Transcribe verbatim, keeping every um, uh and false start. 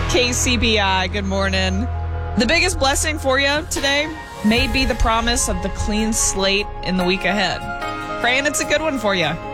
K C B I, good morning. The biggest blessing for you today may be the promise of the clean slate in the week ahead. Praying it's a good one for you.